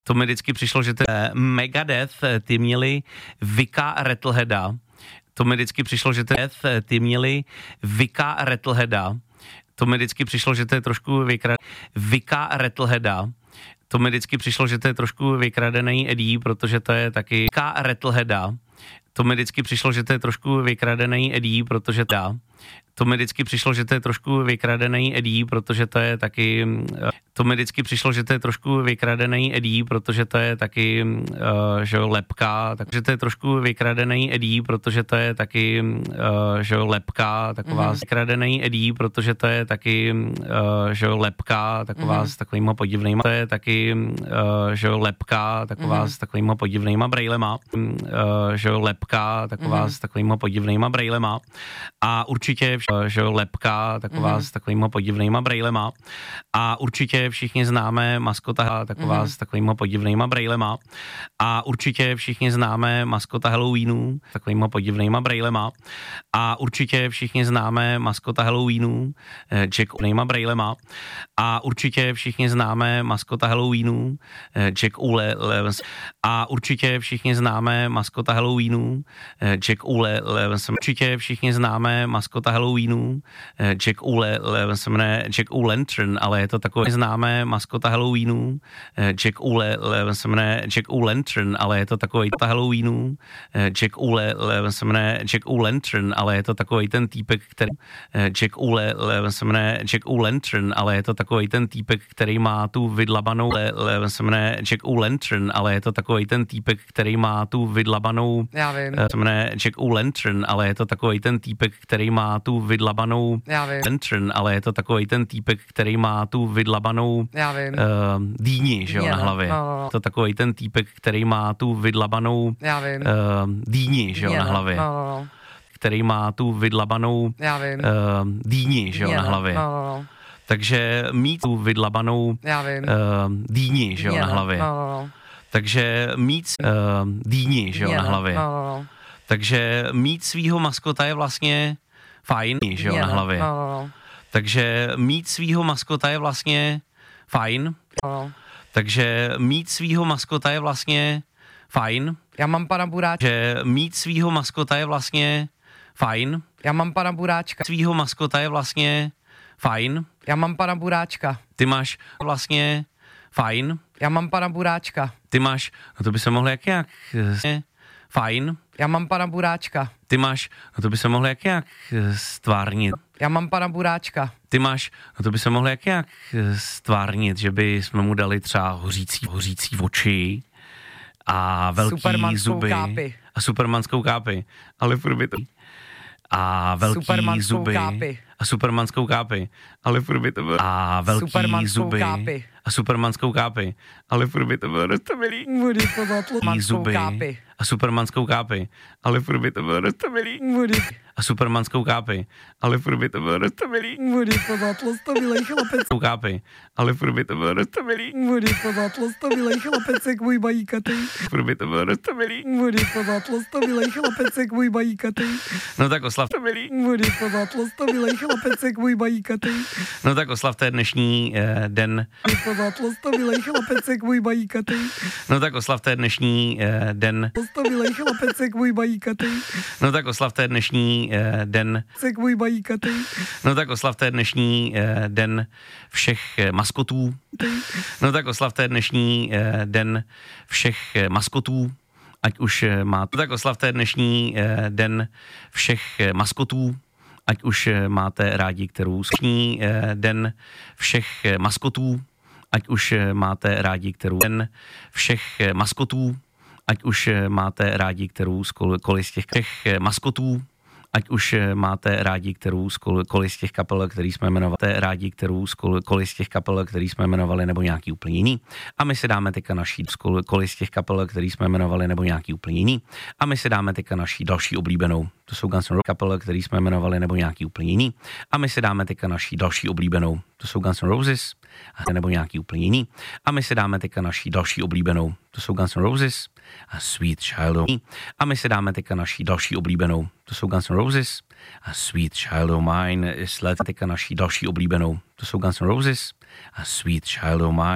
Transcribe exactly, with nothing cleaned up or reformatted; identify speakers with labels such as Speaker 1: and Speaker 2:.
Speaker 1: To mi vždycky přišlo, že to je Megadeth, ty měli Vicka Rattleheada. To mi vždycky přišlo, že to je, ty měli Vicka Rattleheada. To mi vždycky přišlo, že to je trošku vykra... Vicka Rattleheada. To mi vždycky přišlo, že to je trošku vykradený Eddie, protože to je taky Vicka Rattleheada. To mi vždycky přišlo, že to je trošku vykradený Eddie, protože dá. To mi vždycky přišlo, že to je trošku vykradený Eddie, protože to je taky... To mi vždycky přišlo, že to je trošku vykradený Eddie, protože to je taky, uh, že jo, lepka, takže to je trošku vykradený Eddie, protože to je taky, uh, že jo, lepka, taková mm-hmm. vykradený Eddie, protože to je taky, uh, že jo, lepka, taková mm-hmm. s takovýma podivnýma, to je taky, uh, že jo, lepka, taková mm-hmm. s takovýma podivnýma brejlema, uh, že jo, lepka, taková mm-hmm. s takovýma podivnýma brejlema a určitě, že jo, lepka, taková mm-hmm. s takovýma podivnýma brejlema a určitě všichni známe maskota, taková mm-hmm. s takovýma podivnýma brejlema a určitě všichni známe maskota Halloweenu, takovýma podivnýma brejlema a určitě všichni známe maskota Halloweenu, Jack Ulema brejlema a určitě všichni známe maskota Halloweenu, Jack Ule a určitě všichni známe maskota Halloweenu, Jack Ule určitě všichni známe maskota Halloweenu, Jack Ule se jmenuje Jack O'Lantern, ale je to takový známe maskota Halloweenu, Jack Ule se jmenuje Jack O'Lantern, ale je to takový ta Halloweenu, Jack Ule se jmenuje Jack O'Lantern, ale je to takový ten týpek, který Jack Ule se jmenuje Jack O'Lantern, ale je to takový ten týpek, který má tu vydlabanou se jmenuje Jack O'Lantern, ale je to takový ten týpek, který má tu vydlabanou se jmenuje Jack O'Lantern, ale je to takový ten týpek, který má tu vydlabanou lantern, ale je to takový ten týpek, který má tu vydlabanou uh, dýni, že jo, na hlavě. No, no, no. To takový ten týpek, který má tu vydlabanou uh, dýni, že jo, na hlavě. No, no, no. Který má tu vydlabanou uh, dýni, že jo, na hlavě. No, no, no. Takže mít tu vydlabanou uh, dýni, že jo, na hlavě. No, no, no. Takže mít uh, dýni, že jo, na hlavě. No, no, no. Takže mít svýho maskota je vlastně fajn, že jo, na hlavě. No, no, no. Takže mít svýho maskota je vlastně fajn. No. Takže mít svýho maskota je vlastně fajn.
Speaker 2: Já mám pana Buráčka.
Speaker 1: Že mít svýho maskota je vlastně fajn.
Speaker 2: Já mám pana Buráčka.
Speaker 1: Svýho maskota je vlastně fajn.
Speaker 2: Já mám pana Buráčka.
Speaker 1: Ty máš vlastně fajn.
Speaker 2: Já mám pana Buráčka.
Speaker 1: Ty máš, no to by se mohlo jak jak fajn.
Speaker 2: Já mám pana Buráčka.
Speaker 1: Ty máš, no to by se mohlo jak jak stvárnit.
Speaker 2: Já mám pana Buráčka.
Speaker 1: Ty máš, no to by se mohlo jak jak stvárnit, že by jsme mu dali třeba hořící, hořící oči a velký zuby.
Speaker 2: Kápy.
Speaker 1: A supermanskou kápy. Ale furt by to... A velký zuby.
Speaker 2: Kápy.
Speaker 1: A supermanskou kápy. Ale furt by to bylo... A velký zuby.
Speaker 2: Kápy.
Speaker 1: A supermanskou kápy. Ale furt by to bylo roztomilý.
Speaker 2: Vody pod
Speaker 1: zuby.
Speaker 2: Kápy.
Speaker 1: A supermanskou kápy. Ale furt by to bylo roztomilý.
Speaker 2: Vody.
Speaker 1: A supermanskou kápy. Ale furt by to bylo roztomilý.
Speaker 2: Vody pod tlostomilej chlapec.
Speaker 1: Kápy. Ale furt by to bylo roztomilý.
Speaker 2: Vody pod tlostomilej chlapecek můj bajíkatej.
Speaker 1: Furt by to bylo roztomilý.
Speaker 2: Vody pod tlostomilej chlapecek můj bajíkatej.
Speaker 1: No tak oslav to milý.
Speaker 2: Vody pod tlostomilej chlapecek můj bajíkatej.
Speaker 1: No tak oslavte dnešní eh, den.
Speaker 2: Pod tlostomilej chlapecek můj bajíkatej.
Speaker 1: No tak oslavte dnešní eh, den.
Speaker 2: Tlostomilej chlapecek můj bajíkatej.
Speaker 1: No tak oslavte dnešní eh, den.
Speaker 2: Cek můj bajíkatej.
Speaker 1: No tak oslavte dnešní eh, den všech eh, maskotů. No tak oslavte dnešní eh, den všech eh, maskotů. Ať už eh, máte. No tak oslavte dnešní eh, den všech eh, maskotů. Ať už eh, máte rádi, kterou dnešní eh, den všech eh, maskotů. Ať už eh, máte rádi, kterou den všech eh, maskotů. Ať už eh, máte rádi, kterou z koli z těch všech eh, maskotů. Ať už máte rádi, kterou z koli z těch kapel, který jsme jmenovali, rádi, kterou z koli z těch kapel, který jsme jmenovali, nebo nějaký úplně jiný. A my si dáme teďka naší koli z těch kapel, který jsme jmenovali, nebo nějaký úplně jiný. A my si dáme teďka naší další oblíbenou. To jsou Guns N' Roses kapel, který jsme jmenovali, nebo nějaký úplně jiný. A my si dáme teďka naší další oblíbenou. To jsou Guns N' Roses, nebo nějaký úplně jiný. A my si dáme teďka naší další oblíbenou. To jsou Guns N' Roses a Sweet Child O' Mine. A my si dáme teďka naší další oblíbenou. To jsou Guns N' Roses a Sweet Child O' Mine. Teďka naší další oblíbenou. To jsou Guns N' Roses a Sweet Child O' Mine.